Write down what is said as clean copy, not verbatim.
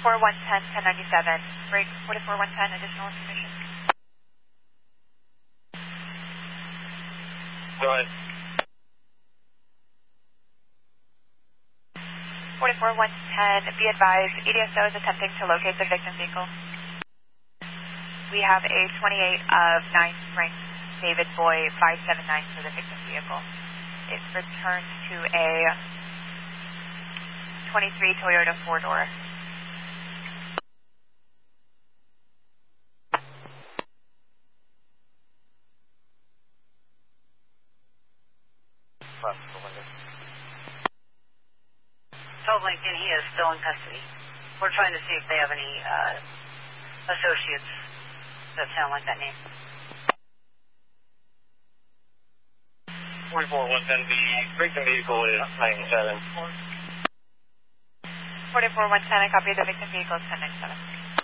break 44110, additional information. Go ahead. 44110, be advised, EDSO is attempting to locate the victim vehicle. We have a 28 of 9 Frank David Boy 579 for the victim vehicle. It returns to a 23 Toyota 4-door. Told Lincoln he is still in custody. We're trying to see if they have any associates that sound like that name. 44110, the victim vehicle is 97. 44110, I copy the victim vehicle is 1097.